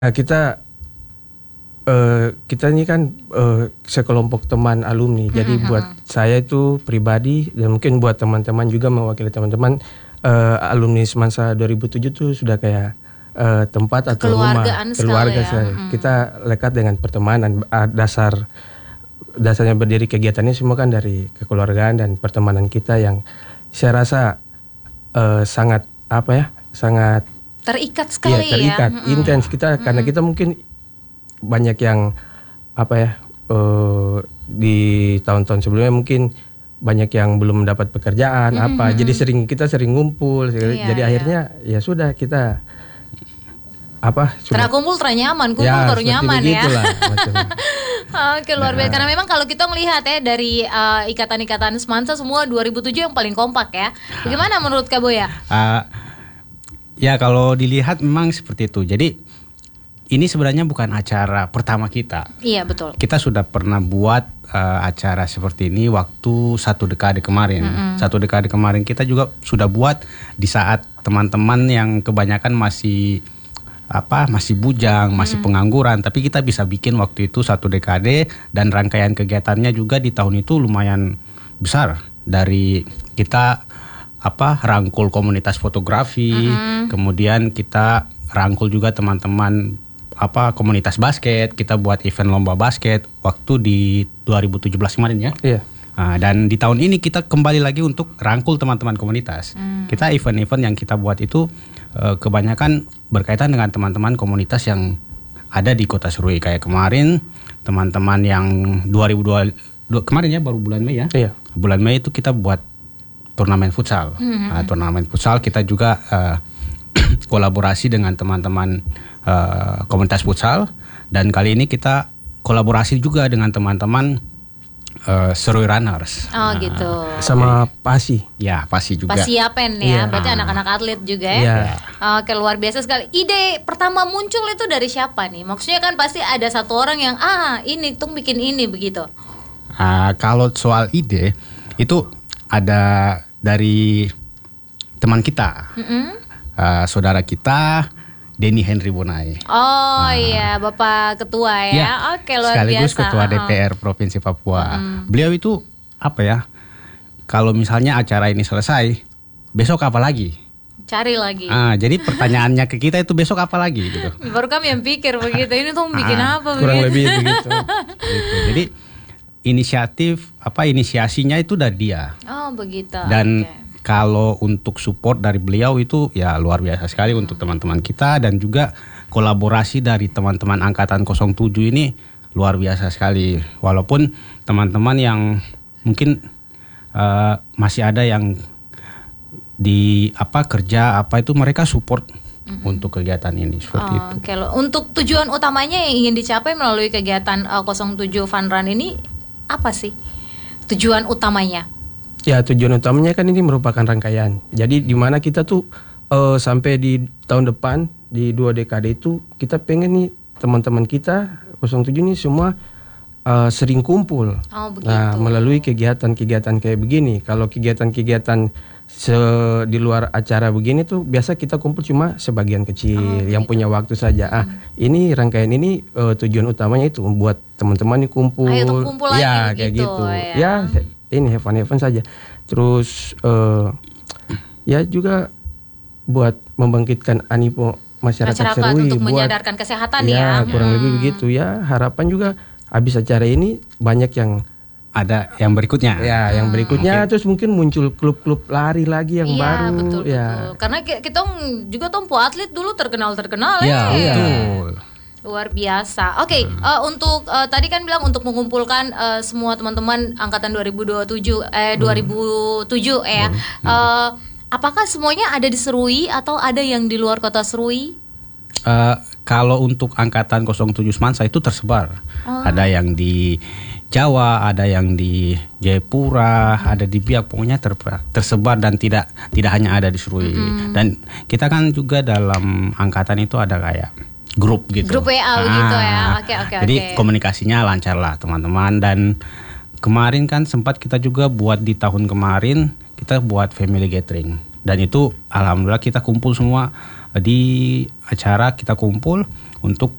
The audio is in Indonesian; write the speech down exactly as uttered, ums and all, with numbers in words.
Nah, kita uh, kita ini kan uh, sekelompok teman alumni. Jadi mm-hmm. buat saya itu pribadi dan mungkin buat teman-teman juga mewakili teman-teman uh, alumni Semansa dua ribu tujuh itu sudah kayak uh, tempat atau rumah keluarga saya. Ya. Hmm. Kita lekat dengan pertemanan. Dasar dasarnya berdiri kegiatannya semua kan dari kekeluargaan dan pertemanan kita yang saya rasa uh, sangat apa ya sangat terikat sekali ya, terikat, ya. intens kita mm-hmm. karena kita mungkin banyak yang apa ya uh, di tahun-tahun sebelumnya mungkin banyak yang belum mendapat pekerjaan mm-hmm. apa, jadi sering kita sering ngumpul, iya, jadi iya. akhirnya ya sudah kita apa? Karena kumpul ternyaman, kumpul ya, baru nyaman ya. Oke, luar biasa. Nah. Karena memang kalau kita melihat ya dari uh, ikatan-ikatan Semansa semua dua ribu tujuh yang paling kompak ya. Bagaimana menurut Kak Boya? Uh, Ya kalau dilihat memang seperti itu. Jadi ini sebenarnya bukan acara pertama kita. Iya betul. Kita sudah pernah buat uh, acara seperti ini waktu satu dekade kemarin. Mm-hmm. Satu dekade kemarin kita juga sudah buat di saat teman-teman yang kebanyakan masih apa masih bujang, masih mm-hmm. pengangguran. Tapi kita bisa bikin waktu itu satu dekade dan rangkaian kegiatannya juga di tahun itu lumayan besar. Dari kita apa rangkul komunitas fotografi, mm-hmm. kemudian kita rangkul juga teman-teman apa komunitas basket, kita buat event lomba basket waktu di dua ribu tujuh belas kemarin ya. Iya. Nah, dan di tahun ini kita kembali lagi untuk rangkul teman-teman komunitas. Mm. Kita event-event yang kita buat itu uh, kebanyakan berkaitan dengan teman-teman komunitas yang ada di Kota Serui. Kayak kemarin teman-teman yang dua ribu dua kemarin ya baru bulan Mei ya. Iya. Bulan Mei itu kita buat turnamen futsal. Mm-hmm. Uh, turnamen futsal kita juga uh, kolaborasi dengan teman-teman uh, komunitas futsal dan kali ini kita kolaborasi juga dengan teman-teman uh, Serui Runners. Oh uh, gitu. Sama Pasi. Ya, Pasi juga. Pasi Yapen ya, yeah. Berarti anak-anak atlet juga ya. Yeah. Oke, luar biasa sekali. Ide pertama muncul itu dari siapa nih? Maksudnya kan pasti ada satu orang yang ah ini tuh bikin ini begitu. Uh, kalau soal ide itu ada dari teman kita, mm-hmm. uh, saudara kita, Denny Henry Bonai. Oh uh, iya, Bapak Ketua ya. ya Oke, luar sekaligus biasa. Sekaligus Ketua D P R Provinsi Papua. Mm-hmm. Beliau itu apa ya? Kalau misalnya acara ini selesai, besok apa lagi? Cari lagi. Ah, jadi pertanyaannya ke kita itu besok apa lagi gitu. Baru kami yang pikir begitu. Ini tuh bikin ah, apa? Kurang begitu? lebih begitu. gitu. Jadi inisiatif apa inisiasinya itu dari dia. Oh begitu. Dan okay. kalau untuk support dari beliau itu ya luar biasa sekali hmm. untuk teman-teman kita dan juga kolaborasi dari teman-teman angkatan nol tujuh ini luar biasa sekali. Walaupun teman-teman yang mungkin uh, masih ada yang di apa kerja apa itu mereka support mm-hmm. untuk kegiatan ini seperti oh, itu. Okay. Untuk tujuan utamanya yang ingin dicapai melalui kegiatan uh, nol tujuh Fun Run ini apa sih tujuan utamanya? Ya tujuan utamanya kan ini merupakan rangkaian. Jadi di mana kita tuh uh, sampai di tahun depan di dua dekade itu kita pengen nih teman-teman kita nol tujuh ini semua uh, sering kumpul. Oh, begitu. Nah melalui kegiatan-kegiatan kayak begini. Kalau kegiatan-kegiatan se- di luar acara begini tuh biasa kita kumpul cuma sebagian kecil oh, yang gitu. Punya waktu saja. Ah hmm. ini rangkaian ini uh, tujuan utamanya itu membuat teman-teman nih kumpul. Ayo kumpul ya lagi kayak gitu. gitu. Ya. Ya ini heaven-heaven saja. Terus uh, ya juga buat membangkitkan animo masyarakat, masyarakat Serui untuk buat menyadarkan kesehatan ya, ya. kurang hmm. lebih begitu ya. Harapan juga habis acara ini banyak yang ada yang berikutnya. Ya, yang berikutnya hmm. terus mungkin muncul klub-klub lari lagi yang iya, baru betul, ya. Betul. Karena kita juga tompo atlet dulu terkenal-terkenal ya. ya. Betul. Luar biasa. Oke, okay, hmm. uh, untuk uh, tadi kan bilang untuk mengumpulkan uh, semua teman-teman angkatan dua ribu dua puluh tujuh eh dua ribu tujuh hmm. ya. Hmm. Uh, apakah semuanya ada di Serui atau ada yang di luar kota Serui? Uh, kalau untuk angkatan nol tujuh Semansa itu tersebar. Oh. Ada yang di Jawa, ada yang di Jayapura, hmm. ada di Biak, pokoknya ter- tersebar dan tidak tidak hanya ada di Serui. Hmm. Dan kita kan juga dalam angkatan itu ada kayak grup gitu. Grup W A nah, gitu ya. Oke oke Jadi oke. komunikasinya lancar lah teman-teman. Dan kemarin kan sempat kita juga buat di tahun kemarin kita buat family gathering. Dan itu alhamdulillah kita kumpul semua di acara kita kumpul untuk